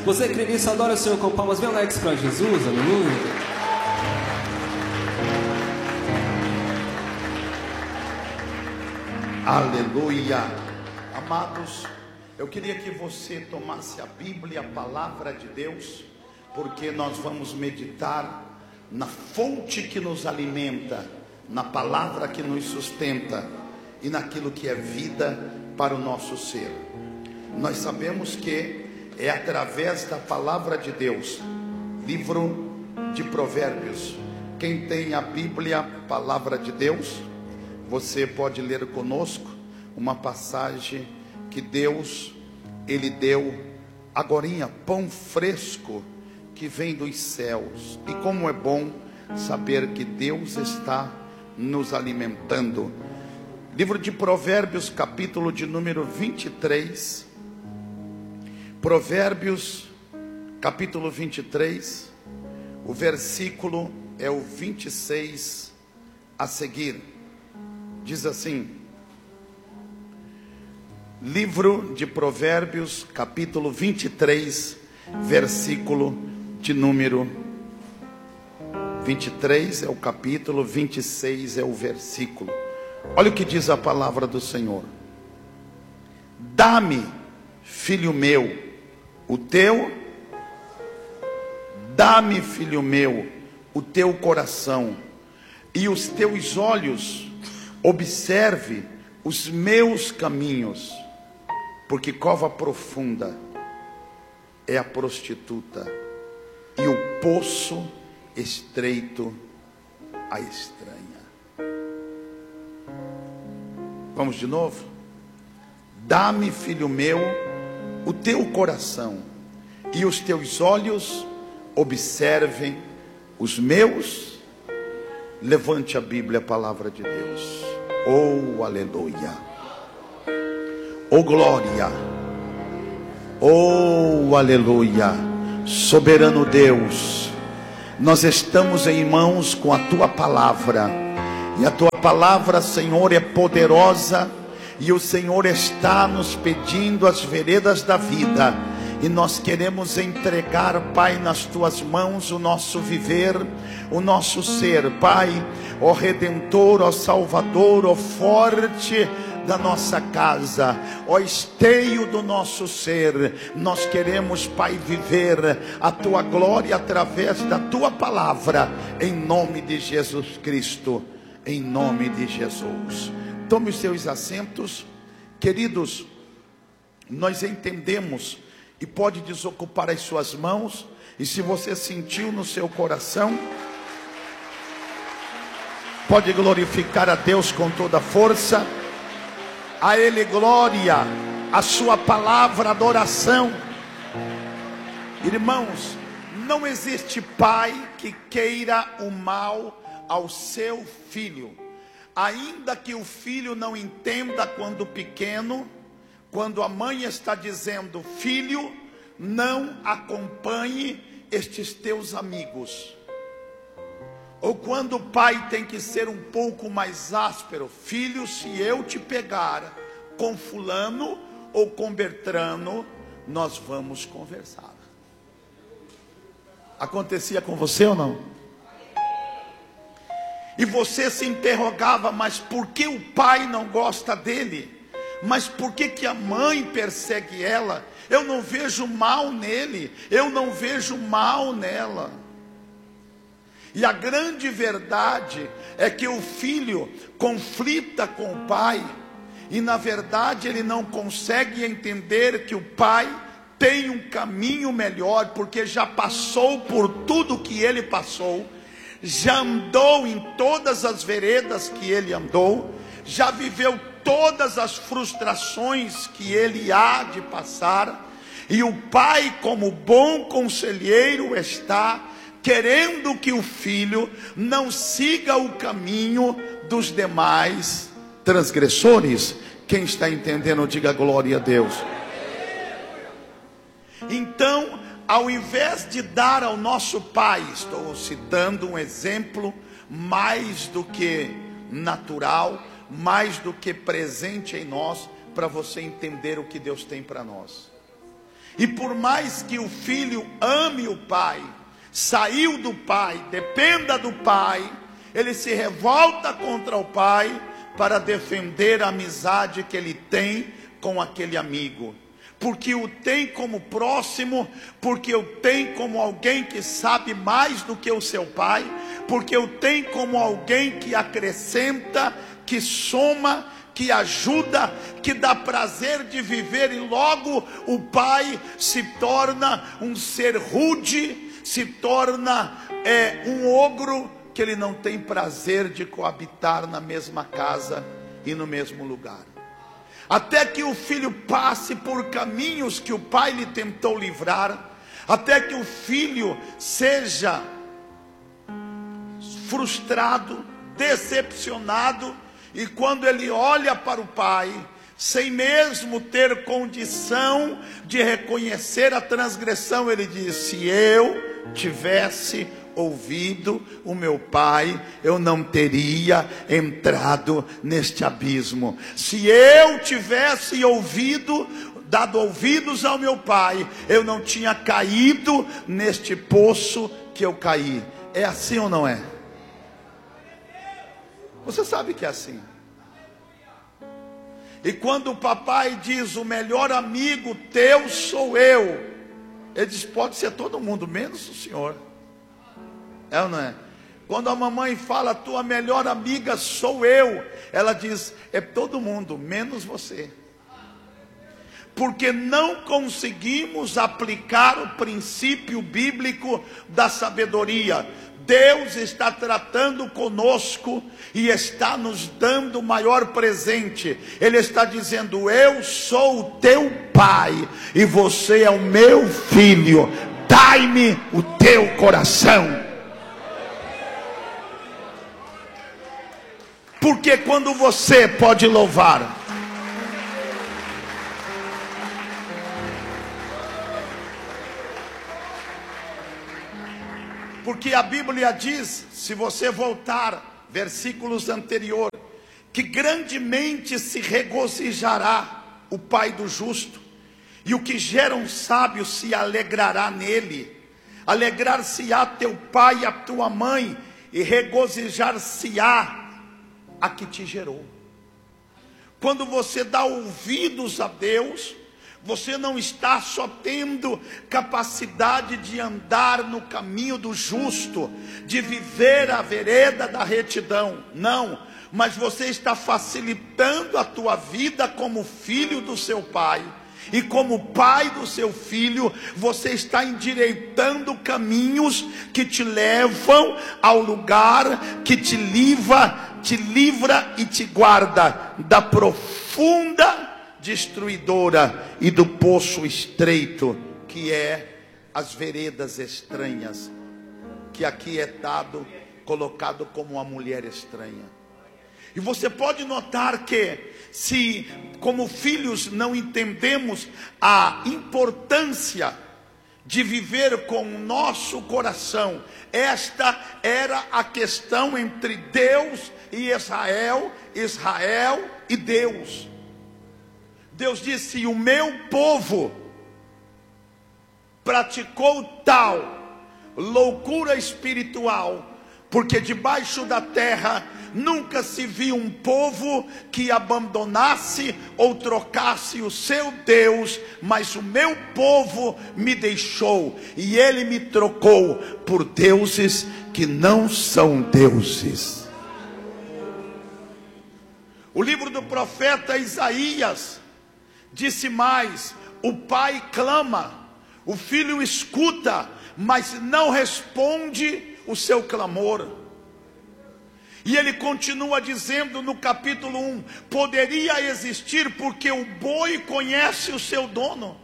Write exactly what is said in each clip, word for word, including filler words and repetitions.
Você crê nisso? Adora o Senhor com palmas bem alegres para Jesus, aleluia. Aleluia. Amados, eu queria que você tomasse a Bíblia, a palavra de Deus, porque nós vamos meditar na fonte que nos alimenta, na palavra que nos sustenta e naquilo que é vida para o nosso ser. Nós sabemos que é através da palavra de Deus, livro de Provérbios. Quem tem a Bíblia, palavra de Deus, você pode ler conosco uma passagem que Deus, Ele deu agorinha, pão fresco que vem dos céus. E como é bom saber que Deus está nos alimentando. Livro de Provérbios, capítulo de número vinte e três. Provérbios, capítulo vinte e três. O versículo é o vinte e seis a seguir. Diz assim: livro de Provérbios, capítulo vinte e três, versículo de número vinte e três é o capítulo, vinte e seis é o versículo. Olha o que diz a palavra do Senhor: dá-me, filho meu, o teu, dá-me, filho meu, o teu coração, e os teus olhos observe os meus caminhos, porque cova profunda é a prostituta, e o poço estreito a estranha. Vamos de novo? Dá-me, filho meu, o teu coração, e os teus olhos observem os meus. Levante a Bíblia, a palavra de Deus. Oh, aleluia. Oh, glória. Oh, aleluia. Soberano Deus, nós estamos em mãos com a tua palavra, e a tua palavra, Senhor, é poderosa, e o Senhor está nos pedindo as veredas da vida, e nós queremos entregar, Pai, nas tuas mãos o nosso viver, o nosso ser, Pai, ó Redentor, ó Salvador, ó forte da nossa casa, ó esteio do nosso ser. Nós queremos, Pai, viver a tua glória através da tua palavra, em nome de Jesus Cristo, em nome de Jesus. Tome os seus assentos, queridos. Nós entendemos, e pode desocupar as suas mãos, e se você sentiu no seu coração, pode glorificar a Deus com toda a força. A Ele glória, a sua palavra, adoração. Irmãos, não existe pai que queira o mal ao seu filho, ainda que o filho não entenda quando pequeno, quando a mãe está dizendo: filho, não acompanhe estes teus amigos. Ou quando o pai tem que ser um pouco mais áspero: filho, se eu te pegar com fulano ou com Bertrano, nós vamos conversar. Acontecia com você ou não? E você se interrogava: mas por que o pai não gosta dele? Mas por que que a mãe persegue ela? Eu não vejo mal nele, eu não vejo mal nela. E a grande verdade é que o filho conflita com o pai, e na verdade ele não consegue entender que o pai tem um caminho melhor, porque já passou por tudo que ele passou, já andou em todas as veredas que ele andou, já viveu todas as frustrações que ele há de passar, e o pai, como bom conselheiro, está querendo que o filho não siga o caminho dos demais transgressores. Quem está entendendo, diga glória a Deus. Então, ao invés de dar ao nosso pai, estou citando um exemplo mais do que natural, mais do que presente em nós, para você entender o que Deus tem para nós. E por mais que o filho ame o pai, saiu do pai, dependa do pai, ele se revolta contra o pai para defender a amizade que ele tem com aquele amigo. Porque o tem como próximo, porque o tem como alguém que sabe mais do que o seu pai, porque o tem como alguém que acrescenta, que soma, que ajuda, que dá prazer de viver, e logo o pai se torna um ser rude, se torna é, um ogro, que ele não tem prazer de coabitar na mesma casa e no mesmo lugar. Até que o filho passe por caminhos que o pai lhe tentou livrar, até que o filho seja frustrado, decepcionado, e quando ele olha para o pai, sem mesmo ter condição de reconhecer a transgressão, ele diz: se eu tivesse ouvido o meu pai, eu não teria entrado neste abismo. Se eu tivesse ouvido, dado ouvidos ao meu pai, eu não tinha caído neste poço que eu caí. É assim ou não é? Você sabe que é assim. E quando o papai diz: o melhor amigo teu sou eu, ele diz: pode ser todo mundo, menos o senhor. É ou não é? Quando a mamãe fala: tua melhor amiga sou eu, ela diz: é todo mundo, menos você. Porque não conseguimos aplicar o princípio bíblico da sabedoria. Deus está tratando conosco e está nos dando o maior presente. Ele está dizendo: eu sou o teu pai e você é o meu filho. Dai-me o teu coração. Porque quando você pode louvar, porque a Bíblia diz, se você voltar versículos anteriores, que grandemente se regozijará o pai do justo, e o que gera um sábio se alegrará nele. Alegrar-se-á teu pai e a tua mãe, e regozijar-se-á a que te gerou. Quando você dá ouvidos a Deus, você não está só tendo capacidade de andar no caminho do justo, de viver a vereda da retidão, não, mas você está facilitando a tua vida como filho do seu pai. E como pai do seu filho, você está endireitando caminhos que te levam ao lugar que te livra, te livra e te guarda da profunda destruidora e do poço estreito, que é as veredas estranhas, que aqui é dado, colocado como uma mulher estranha. E você pode notar que, se como filhos não entendemos a importância de viver com o nosso coração, esta era a questão entre Deus e Israel, Israel e Deus. Deus disse: o meu povo praticou tal loucura espiritual, porque debaixo da terra nunca se viu um povo que abandonasse ou trocasse o seu Deus, mas o meu povo me deixou, e ele me trocou por deuses que não são deuses. O livro do profeta Isaías disse mais: o pai clama, o filho escuta, mas não responde o seu clamor. E ele continua dizendo no capítulo um: poderia existir, porque o boi conhece o seu dono,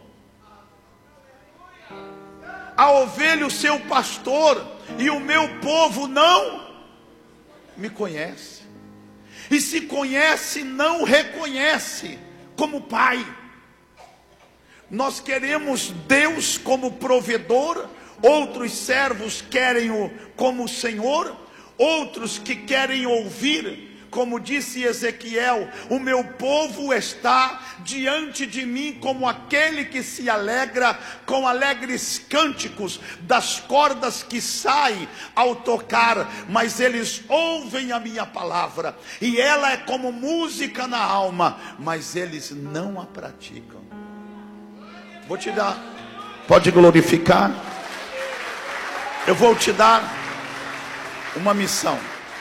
a ovelha o seu pastor, e o meu povo não me conhece. E se conhece, não reconhece como pai. Nós queremos Deus como provedor, outros servos querem-o como Senhor, outros que querem ouvir como disse Ezequiel, o meu povo está diante de mim como aquele que se alegra com alegres cânticos das cordas que saem ao tocar, mas eles ouvem a minha palavra, e ela é como música na alma, mas eles não a praticam. Vou te dar, pode glorificar? Eu vou te dar uma missão.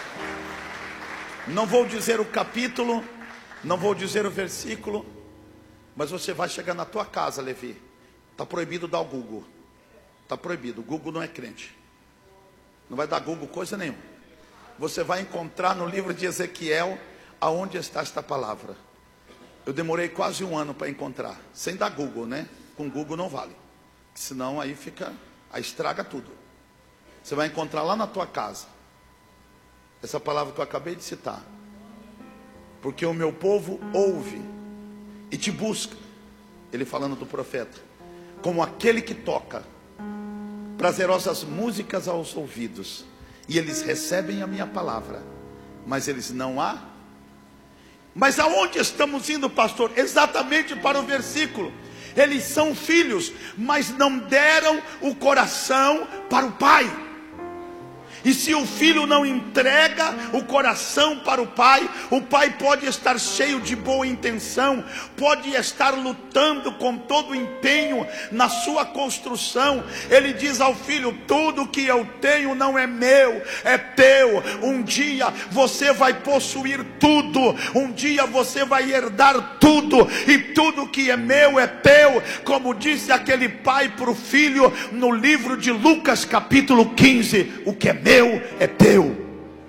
Não vou dizer o capítulo, não vou dizer o versículo, mas você vai chegar na tua casa, Levi. Está proibido dar o Google. Está proibido, o Google não é crente. Não vai dar Google coisa nenhuma. Você vai encontrar no livro de Ezequiel aonde está esta palavra. Eu demorei quase um ano para encontrar, sem dar Google, né? Com Google não vale, senão aí fica, aí estraga tudo. Você vai encontrar lá na tua casa essa palavra que eu acabei de citar. Porque o meu povo ouve e te busca, ele falando do profeta, como aquele que toca prazerosas músicas aos ouvidos, e eles recebem a minha palavra, mas eles não a. Mas aonde estamos indo, pastor? Exatamente para o versículo. Eles são filhos, mas não deram o coração para o pai. E se o filho não entrega o coração para o pai, o pai pode estar cheio de boa intenção, pode estar lutando com todo o empenho na sua construção. Ele diz ao filho: tudo que eu tenho não é meu, é teu. Um dia você vai possuir tudo, um dia você vai herdar tudo, e tudo que é meu é teu, como disse aquele pai para o filho no livro de Lucas capítulo quinze: o que é meu meu é teu.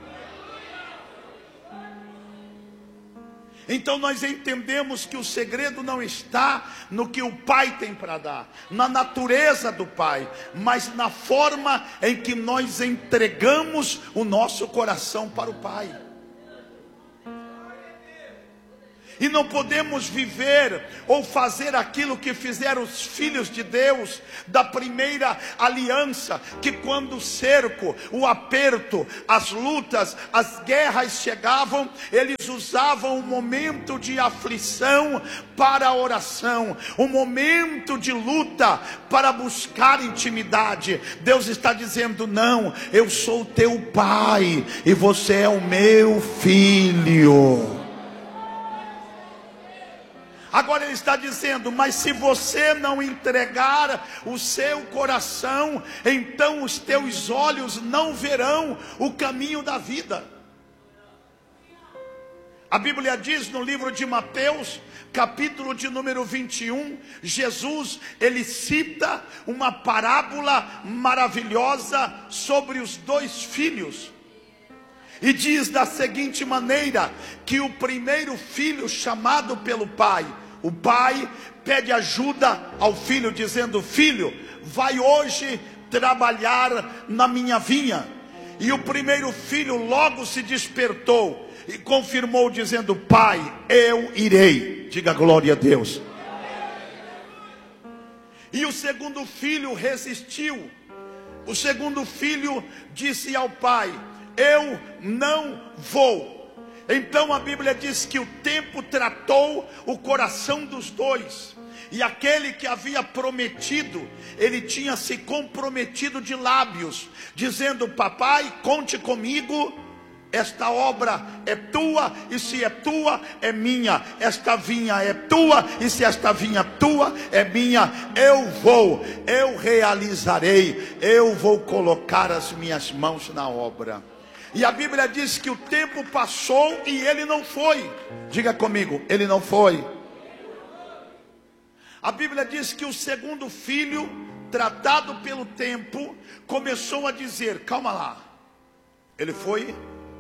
Então nós entendemos que o segredo não está no que o pai tem para dar, na natureza do pai, mas na forma em que nós entregamos o nosso coração para o pai. E não podemos viver ou fazer aquilo que fizeram os filhos de Deus da primeira aliança, que quando o cerco, o aperto, as lutas, as guerras chegavam, eles usavam o momento de aflição para a oração, o momento de luta para buscar intimidade. Deus está dizendo: não, eu sou teu pai e você é o meu filho. Agora ele está dizendo: mas se você não entregar o seu coração, então os teus olhos não verão o caminho da vida. A Bíblia diz no livro de Mateus, capítulo de número vinte e um, Jesus, ele cita uma parábola maravilhosa sobre os dois filhos. E diz da seguinte maneira, que o primeiro filho chamado pelo pai, o pai pede ajuda ao filho dizendo: filho, vai hoje trabalhar na minha vinha. E o primeiro filho logo se despertou e confirmou dizendo: pai, eu irei. Diga glória a Deus. E o segundo filho resistiu. O segundo filho disse ao pai: eu não vou. Então a Bíblia diz que o tempo tratou o coração dos dois, e aquele que havia prometido, ele tinha se comprometido de lábios, dizendo: papai, conte comigo, esta obra é tua, e se é tua, é minha. Esta vinha é tua, e se esta vinha tua, é minha. Eu vou, eu realizarei, eu vou colocar as minhas mãos na obra. E a Bíblia diz que o tempo passou e ele não foi. Diga comigo, ele não foi. A Bíblia diz que o segundo filho, tratado pelo tempo, começou a dizer: calma lá. Ele foi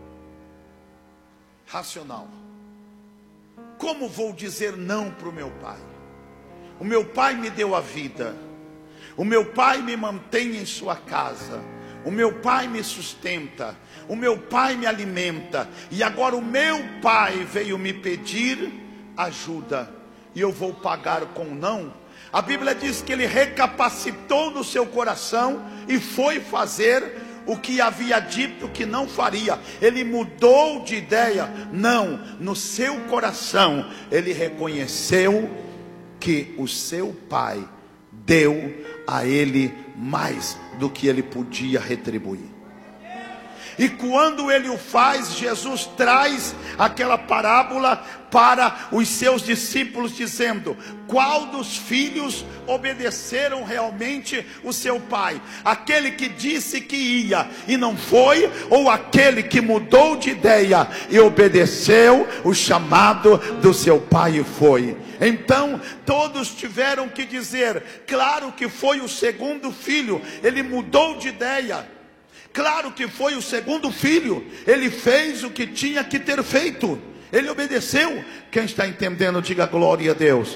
racional. Como vou dizer não para o meu pai? O meu pai me deu a vida, o meu pai me mantém em sua casa, o meu pai me sustenta, o meu pai me alimenta, e agora o meu pai veio me pedir ajuda, e eu vou pagar com não? A Bíblia diz que ele recapacitou no seu coração e foi fazer o que havia dito que não faria. Ele mudou de ideia. Não, no seu coração ele reconheceu que o seu pai deu a ele mais do que ele podia retribuir. E quando ele o faz, Jesus traz aquela parábola para os seus discípulos, dizendo: qual dos filhos obedeceram realmente o seu pai? Aquele que disse que ia e não foi, ou aquele que mudou de ideia e obedeceu o chamado do seu pai e foi? Então todos tiveram que dizer: claro que foi o segundo filho, ele mudou de ideia. Claro que foi o segundo filho, ele fez o que tinha que ter feito, ele obedeceu. Quem está entendendo, diga glória a Deus.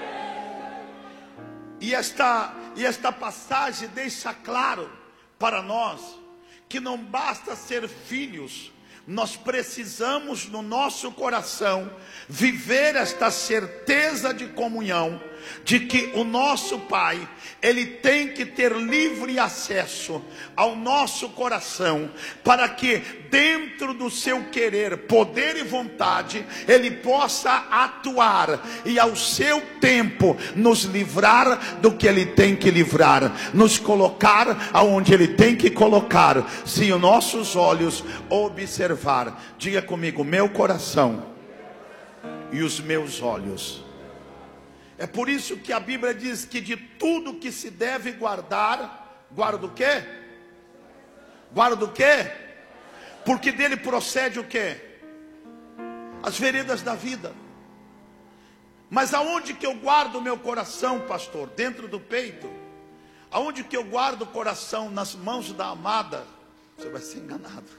E esta, e esta passagem deixa claro para nós que não basta ser filhos, nós precisamos no nosso coração viver esta certeza de comunhão, de que o nosso Pai, Ele tem que ter livre acesso ao nosso coração, para que dentro do seu querer, poder e vontade, Ele possa atuar e ao seu tempo nos livrar do que Ele tem que livrar, nos colocar aonde Ele tem que colocar, se os nossos olhos observar. Diga comigo: meu coração e os meus olhos. É por isso que a Bíblia diz que de tudo que se deve guardar, guarda o quê? Guarda o quê? Porque dele procede o quê? As veredas da vida. Mas aonde que eu guardo o meu coração, pastor? Dentro do peito? Aonde que eu guardo o coração? Nas mãos da amada? Você vai ser enganado.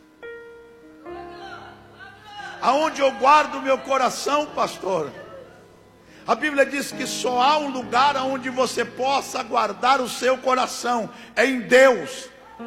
Aonde eu guardo o meu coração, pastor? A Bíblia diz que só há um lugar onde você possa guardar o seu coração, é em Deus.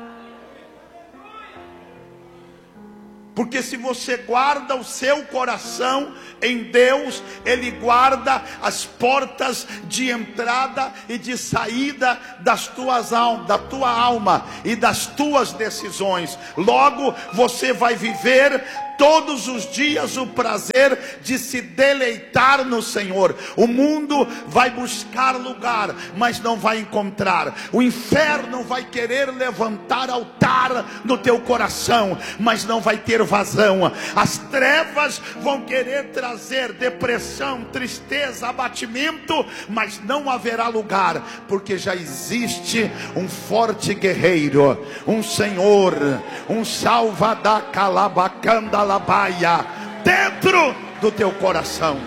Porque se você guarda o seu coração em Deus, Ele guarda as portas de entrada e de saída das tuas almas, da tua alma e das tuas decisões. Logo você vai viver todos os dias o prazer de se deleitar no Senhor. O mundo vai buscar lugar, mas não vai encontrar. O inferno vai querer levantar altar no teu coração, mas não vai ter vazão. As trevas vão querer trazer depressão, tristeza, abatimento, mas não haverá lugar, porque já existe um forte guerreiro, um Senhor, um Salvador calabacanda labaia dentro do teu coração.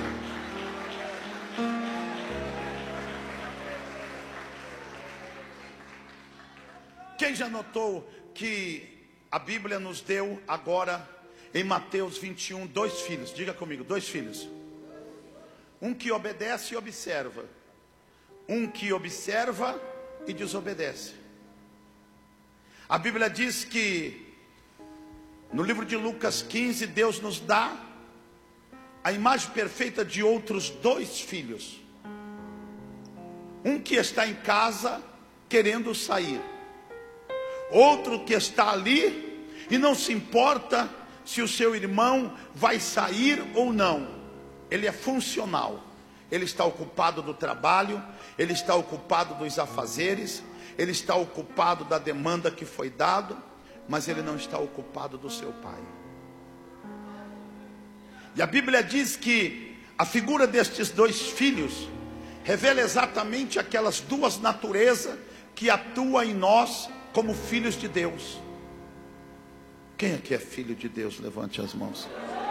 Quem já notou que a Bíblia nos deu agora em Mateus vinte e um dois filhos? Diga comigo: dois filhos. Um que obedece e observa, um que observa e desobedece. A Bíblia diz que no livro de Lucas quinze, Deus nos dá a imagem perfeita de outros dois filhos. Um que está em casa querendo sair, outro que está ali e não se importa se o seu irmão vai sair ou não. Ele é funcional, ele está ocupado do trabalho, ele está ocupado dos afazeres, ele está ocupado da demanda que foi dado, mas ele não está ocupado do seu pai. E a Bíblia diz que a figura destes dois filhos revela exatamente aquelas duas naturezas que atuam em nós como filhos de Deus. Quem aqui é filho de Deus? Levante as mãos.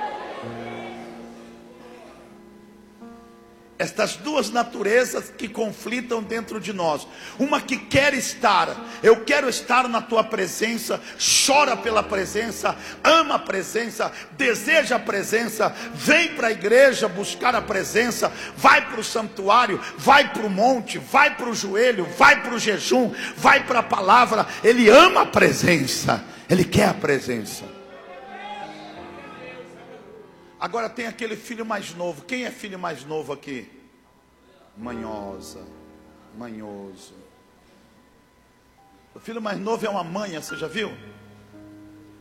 Estas duas naturezas que conflitam dentro de nós. Uma que quer estar, eu quero estar na tua presença, chora pela presença, ama a presença, deseja a presença, vem para a igreja buscar a presença, vai para o santuário, vai para o monte, vai para o joelho, vai para o jejum, vai para a palavra. Ele ama a presença, ele quer a presença. Agora tem aquele filho mais novo. Quem é filho mais novo aqui? Manhosa, manhoso. O filho mais novo é uma manha, você já viu?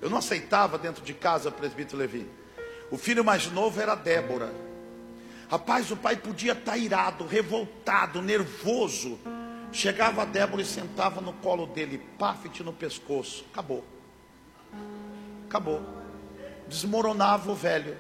Eu não aceitava dentro de casa, presbítero Levi. O filho mais novo era Débora. Rapaz, o pai podia estar irado, revoltado, nervoso. Chegava a Débora e sentava no colo dele, pafete no pescoço. Acabou. Acabou. Desmoronava o velho.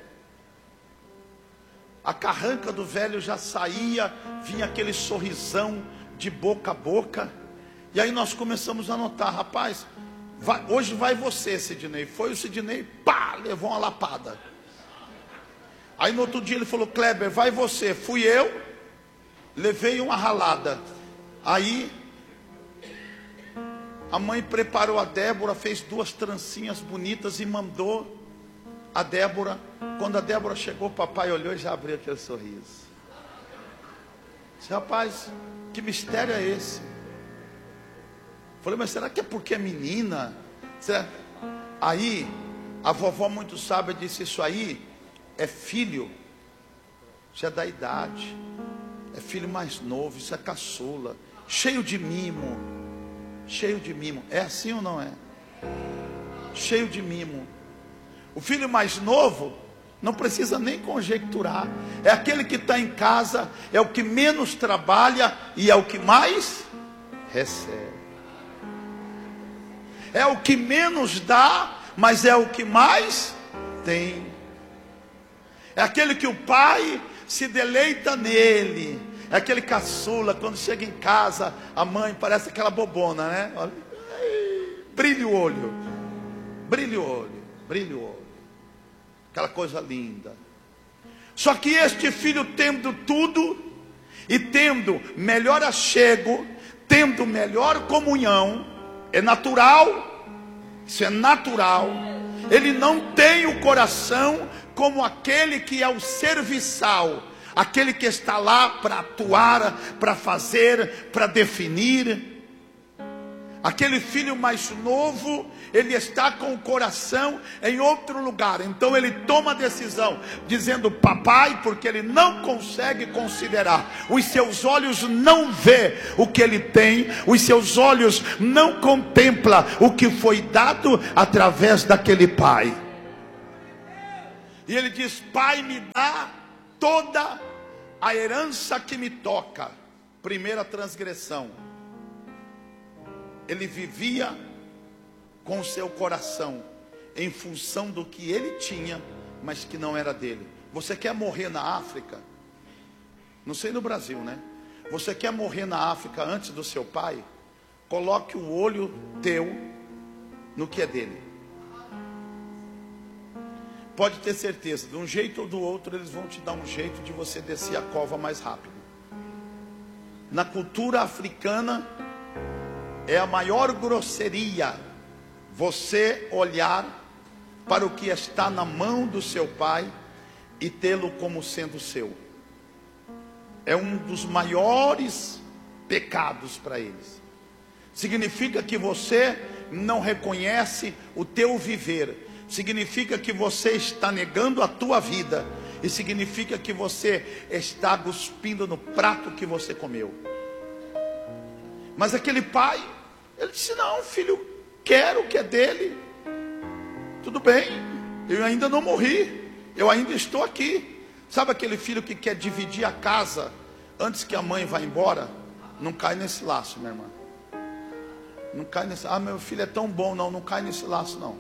A carranca do velho já saía, vinha aquele sorrisão de boca a boca. E aí nós começamos a notar, rapaz, vai, hoje vai você, Sidney. Foi o Sidney, pá, levou uma lapada. Aí no outro dia ele falou, Kleber, vai você. Fui eu, levei uma ralada. Aí a mãe preparou a Débora, fez duas trancinhas bonitas e mandou a Débora. Quando a Débora chegou, o papai olhou e já abriu aquele sorriso. Disse, rapaz, que mistério é esse? Falei, mas será que é porque é menina? Será? Aí a vovó muito sábia disse, isso aí é filho, isso é da idade, é filho mais novo, isso é caçula, cheio de mimo, cheio de mimo. É assim ou não é? Cheio de mimo. O filho mais novo não precisa nem conjecturar, é aquele que está em casa, é o que menos trabalha e é o que mais recebe. É o que menos dá, mas é o que mais tem. É aquele que o pai se deleita nele. É aquele caçula, quando chega em casa, a mãe parece aquela bobona, né? Olha, brilha o olho, brilha o olho, brilha o olho. Aquela coisa linda. Só que este filho, tendo tudo, e tendo melhor achego, tendo melhor comunhão, é natural, isso é natural, ele não tem o coração como aquele que é o serviçal, aquele que está lá para atuar, para fazer, para definir. Aquele filho mais novo, ele está com o coração em outro lugar. Então ele toma a decisão, dizendo papai, porque ele não consegue considerar. Os seus olhos não vê o que ele tem, os seus olhos não contemplam o que foi dado através daquele pai. E ele diz, pai, me dá toda a herança que me toca. Primeira transgressão. Ele vivia com o seu coração em função do que ele tinha, mas que não era dele. Você quer morrer na África? Não sei no Brasil, né? Você quer morrer na África antes do seu pai? Coloque o olho teu no que é dele. Pode ter certeza, de um jeito ou do outro, eles vão te dar um jeito de você descer a cova mais rápido. Na cultura africana, é a maior grosseria você olhar para o que está na mão do seu pai e tê-lo como sendo seu. É um dos maiores pecados para eles. Significa que você não reconhece o teu viver. Significa que você está negando a tua vida. E significa que você está cuspindo no prato que você comeu. Mas aquele pai, ele disse, não filho, quero o que é dele. Tudo bem, eu ainda não morri, eu ainda estou aqui. Sabe aquele filho que quer dividir a casa antes que a mãe vá embora? Não cai nesse laço, minha irmã. Não cai nesse, ah, meu filho é tão bom. Não, não cai nesse laço não.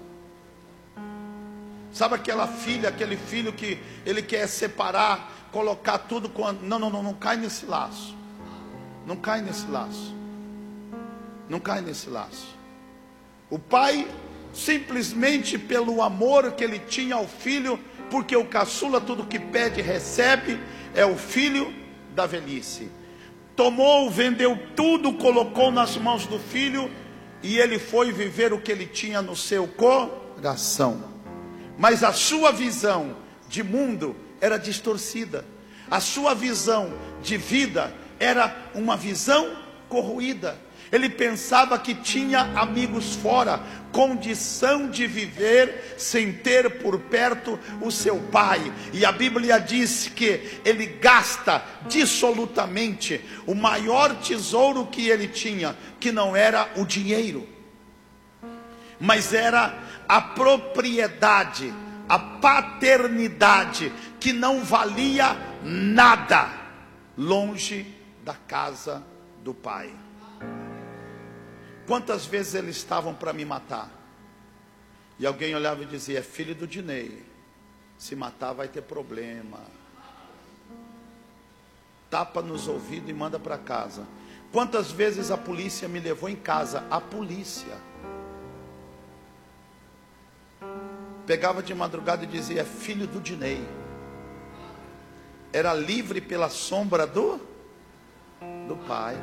Sabe aquela filha, aquele filho que ele quer separar, colocar tudo com... Não, não, não, não cai nesse laço. Não cai nesse laço. Não cai nesse laço. O pai, simplesmente pelo amor que ele tinha ao filho, porque o caçula tudo que pede recebe, é o filho da velhice. Tomou, vendeu tudo, colocou nas mãos do filho, e ele foi viver o que ele tinha no seu coração. Mas a sua visão de mundo era distorcida. A sua visão de vida era uma visão corroída. Ele pensava que tinha amigos fora, condição de viver sem ter por perto o seu pai. E a Bíblia diz que ele gasta dissolutamente o maior tesouro que ele tinha, que não era o dinheiro, mas era a propriedade, a paternidade, que não valia nada, longe da casa do pai. Quantas vezes eles estavam para me matar? E alguém olhava e dizia: é filho do Dinei, se matar vai ter problema. Tapa nos ouvidos e manda para casa. Quantas vezes a polícia me levou em casa? A polícia pegava de madrugada e dizia: é filho do Dinei. Era livre pela sombra do do pai.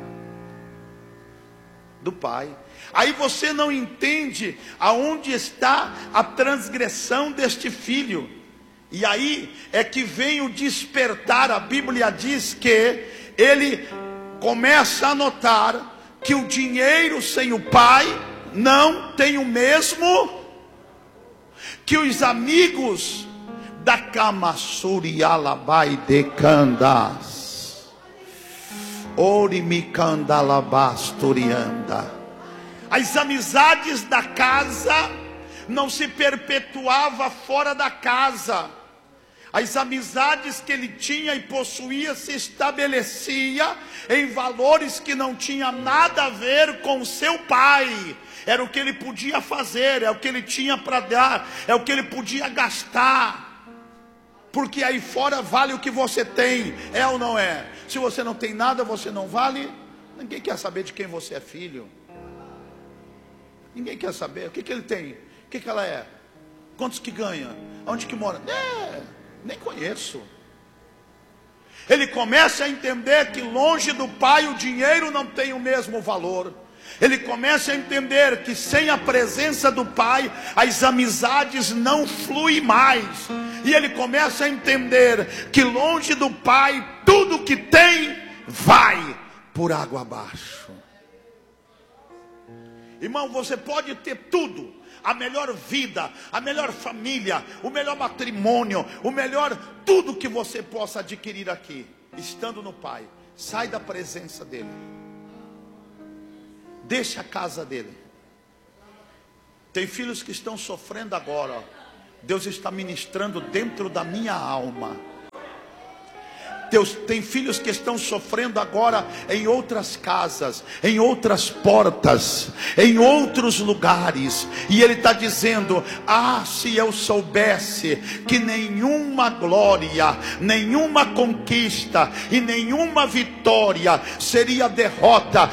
Do pai. Aí você não entende aonde está a transgressão deste filho. E aí é que vem o despertar. A Bíblia diz que ele começa a notar que o dinheiro sem o pai não tem o mesmo, que os amigos da Kamassurialabai de Candas, Orimicandalabasturianda, as amizades da casa não se perpetuava fora da casa. As amizades que ele tinha e possuía se estabelecia em valores que não tinham nada a ver com seu pai. Era o que ele podia fazer, é o que ele tinha para dar, é o que ele podia gastar. Porque aí fora vale o que você tem, é ou não é? Se você não tem nada, você não vale. Ninguém quer saber de quem você é filho. Ninguém quer saber. O que, que ele tem? O que, que ela é? Quantos que ganha? Onde que mora? É, nem conheço. Ele começa a entender que longe do pai o dinheiro não tem o mesmo valor. Ele começa a entender que sem a presença do pai as amizades não fluem mais. E ele começa a entender que longe do pai tudo que tem vai por água abaixo. Irmão, você pode ter tudo, a melhor vida, a melhor família, o melhor matrimônio, o melhor, tudo que você possa adquirir aqui, estando no pai. Sai da presença dele, deixa a casa dele. Tem filhos que estão sofrendo agora, ó. Deus está ministrando dentro da minha alma. Deus, tem filhos que estão sofrendo agora em outras casas, em outras portas, em outros lugares. E Ele está dizendo: ah, se eu soubesse que nenhuma glória, nenhuma conquista e nenhuma vitória seria derrota